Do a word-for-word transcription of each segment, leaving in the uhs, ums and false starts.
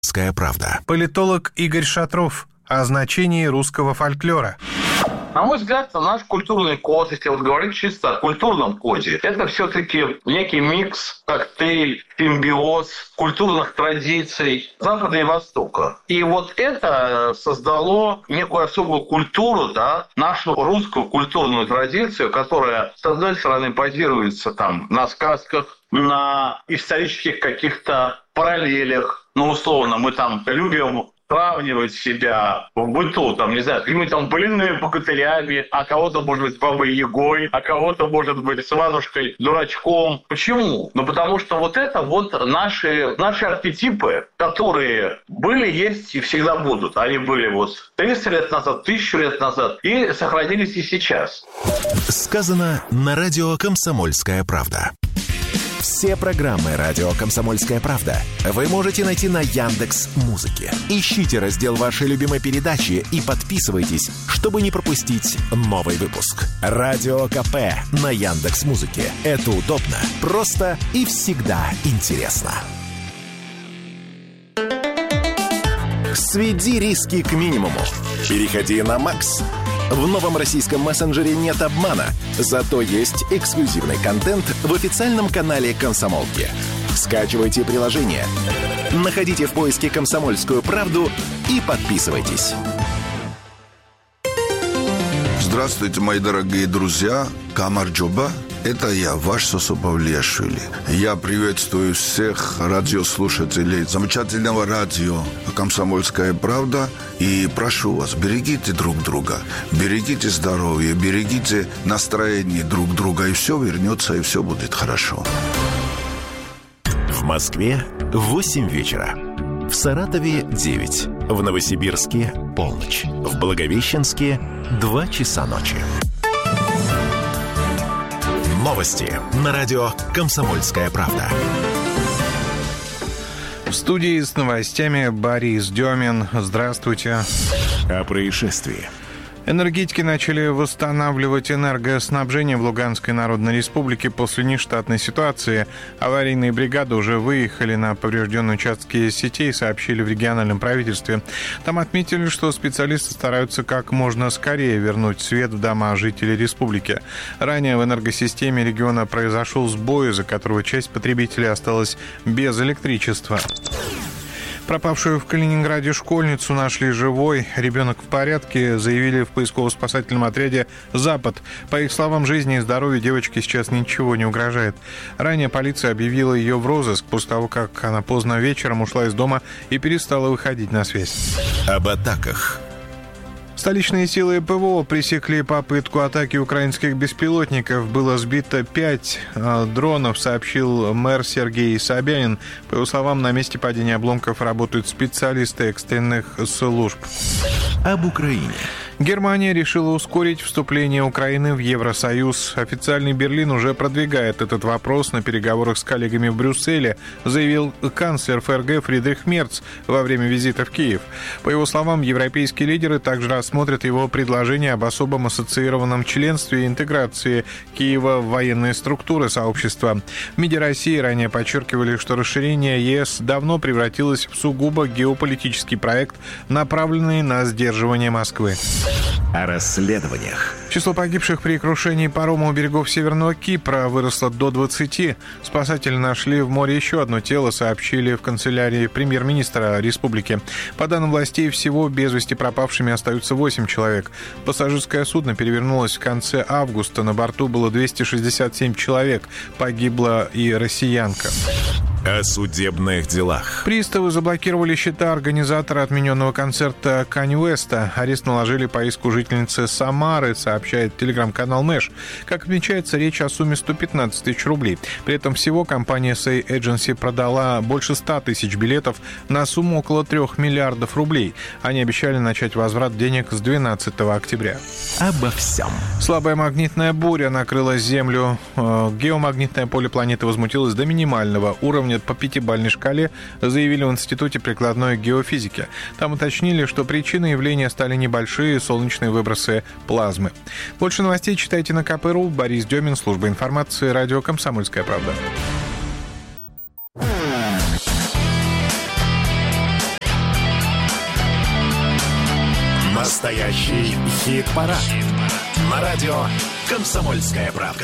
«Комсомольская правда». Политолог Игорь Шатров о значении русского фольклора. На мой взгляд, наш культурный код, если вот говорить чисто о культурном коде, это все-таки некий микс, коктейль, симбиоз культурных традиций Запада и Востока. И вот это создало некую особую культуру, да, нашу русскую культурную традицию, которая, с одной стороны, базируется там на сказках, на исторических каких-то параллелях. Ну, условно, мы там любим сравнивать себя в быту, там, не знаю, с какими-то там былинными богатырями, а кого-то, может быть, с Бабой Ягой, а кого-то, может быть, с Иванушкой Дурачком. Почему? Ну, потому что вот это вот наши, наши архетипы, которые были, есть и всегда будут. Они были вот триста лет назад, тысячу лет назад и сохранились и сейчас. Сказано на радио «Комсомольская правда». Все программы «Радио Комсомольская правда» вы можете найти на Яндекс.Музыке. Ищите раздел вашей любимой передачи и подписывайтесь, чтобы не пропустить новый выпуск. Радио КП на Яндекс.Музыке. Это удобно, просто и всегда интересно. Сведи риски к минимуму. Переходи на Макс. В новом российском мессенджере нет обмана, зато есть эксклюзивный контент в официальном канале «Комсомолки». Скачивайте приложение, находите в поиске «Комсомольскую правду» и подписывайтесь. Здравствуйте, мои дорогие друзья. Камарджоба. Это я, ваш Сосо Павлиашвили. Я приветствую всех радиослушателей замечательного радио «Комсомольская правда». И прошу вас, берегите друг друга, берегите здоровье, берегите настроение друг друга. И все вернется, и все будет хорошо. В Москве восемь вечера. В Саратове девять. В Новосибирске полночь. В Благовещенске два часа ночи. Новости на радио «Комсомольская правда». В студии с новостями Борис Демин. Здравствуйте. О происшествии. Энергетики начали восстанавливать энергоснабжение в Луганской Народной Республике после нештатной ситуации. Аварийные бригады уже выехали на поврежденные участки сетей, сообщили в региональном правительстве. Там отметили, что специалисты стараются как можно скорее вернуть свет в дома жителей республики. Ранее в энергосистеме региона произошел сбой, из-за которого часть потребителей осталась без электричества. Пропавшую в Калининграде школьницу нашли живой. Ребенок в порядке, заявили в поисково-спасательном отряде «Запад». По их словам, жизни и здоровью девочки сейчас ничего не угрожает. Ранее полиция объявила ее в розыск после того, как она поздно вечером ушла из дома и перестала выходить на связь. Об атаках. Столичные силы ПВО пресекли попытку атаки украинских беспилотников. Было сбито пять э, дронов, сообщил мэр Сергей Собянин. По его словам, на месте падения обломков работают специалисты экстренных служб. Об Украине. Германия решила ускорить вступление Украины в Евросоюз. Официальный Берлин уже продвигает этот вопрос на переговорах с коллегами в Брюсселе, заявил канцлер ФРГ Фридрих Мерц во время визита в Киев. По его словам, европейские лидеры также рассмотрят его предложение об особом ассоциированном членстве и интеграции Киева в военные структуры сообщества. В МИДе России ранее подчеркивали, что расширение ЕС давно превратилось в сугубо геополитический проект, направленный на сдерживание Москвы. О расследованиях. Число погибших при крушении парома у берегов Северного Кипра выросло до двадцати. Спасатели нашли в море еще одно тело, сообщили в канцелярии премьер-министра республики. По данным властей, всего без вести пропавшими остаются восемь человек. Пассажирское судно перевернулось в конце августа. На борту было двести шестьдесят семь человек. Погибла и россиянка. О судебных делах. Приставы заблокировали счета организатора отмененного концерта Канье Уэста. Арест наложили по иску жительницы Самары, сообщает телеграм-канал Мэш. Как отмечается, речь о сумме сто пятнадцать тысяч рублей. При этом всего компания Say Agency продала больше ста тысяч билетов на сумму около трех миллиардов рублей. Они обещали начать возврат денег с двенадцатого октября. Обо всем. Слабая магнитная буря накрыла Землю. Геомагнитное поле планеты возмутилось до минимального уровня по пятибалльной шкале, заявили в Институте прикладной геофизики. Там уточнили, что причиной явления стали небольшие солнечные выбросы плазмы. Больше новостей читайте на ка пэ точка ру. Борис Демин, служба информации, радио «Комсомольская правда». Настоящий хит-парад. Хит на радио «Комсомольская правда».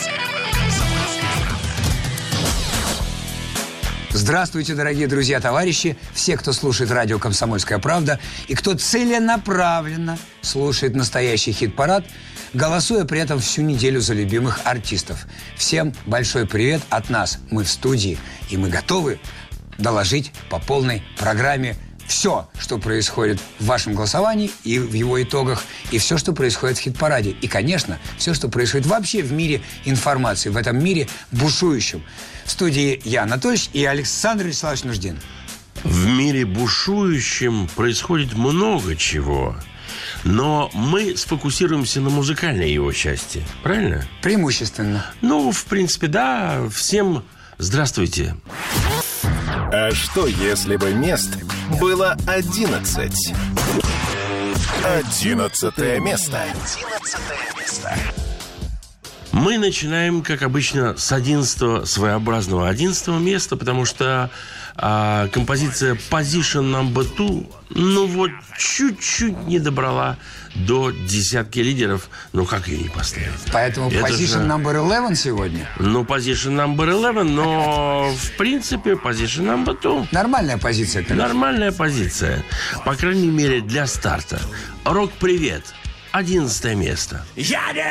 Здравствуйте, дорогие друзья, товарищи, все, кто слушает радио «Комсомольская правда» и кто целенаправленно слушает настоящий хит-парад, голосуя при этом всю неделю за любимых артистов. Всем большой привет от нас. Мы в студии, и мы готовы доложить по полной программе все, что происходит в вашем голосовании и в его итогах, и все, что происходит в хит-параде. И, конечно, все, что происходит вообще в мире информации, в этом мире бушующем. В студии я, Анатольевич, и Александр Вячеславович Нуждин. В мире бушующем происходит много чего, но мы сфокусируемся на музыкальной его части, правильно? Преимущественно. Ну, в принципе, да. Всем здравствуйте. А что, если бы мест было одиннадцать? Одиннадцатое место. Одиннадцатое место. Мы начинаем, как обычно, с одиннадцатого, своеобразного одиннадцатого места, потому что а, композиция Position Number Two, ну вот, чуть-чуть не добрала до десятки лидеров. Ну, как ее не поставить? Поэтому Это Position же... Number Eleven сегодня. Ну, Position Number Eleven, но в принципе Position Number Two. Нормальная позиция. Конечно. Нормальная позиция. По крайней мере, для старта. Рок-привет. Одиннадцатое место.